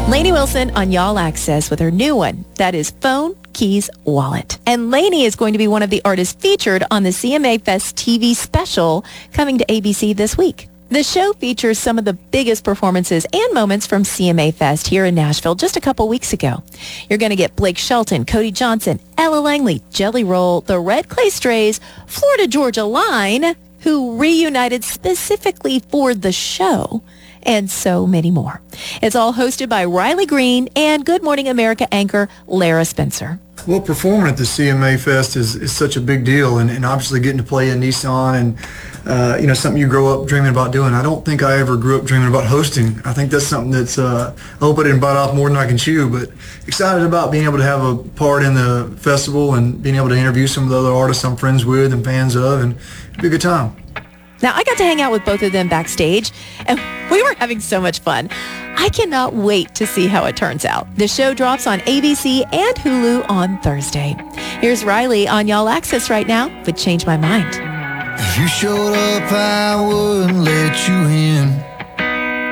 Lainey Wilson on Y'all Access with her new one. That is Phone, Keys, Wallet. And Lainey is going to be one of the artists featured on the CMA Fest TV special coming to ABC this week. The show features some of the biggest performances and moments from CMA Fest here in Nashville just a couple weeks ago. You're going to get Blake Shelton, Cody Johnson, Ella Langley, Jelly Roll, the Red Clay Strays, Florida Georgia Line, who reunited specifically for the show, and so many more. It's all hosted by Riley Green and Good Morning America anchor Lara Spencer. Well, performing at the CMA Fest is such a big deal, and obviously getting to play in Nissan and something you grow up dreaming about doing. I don't think I ever grew up dreaming about hosting. I think that's something that's I hope I didn't bite off more than I can chew, but excited about being able to have a part in the festival and being able to interview some of the other artists I'm friends with and fans of, and it'd be a good time. Now, I got to hang out with both of them backstage, and we were having so much fun. I cannot wait to see how it turns out. The show drops on ABC and Hulu on Thursday. Here's Riley on Y'all Access right now with Change My Mind. If you showed up, I wouldn't let you in.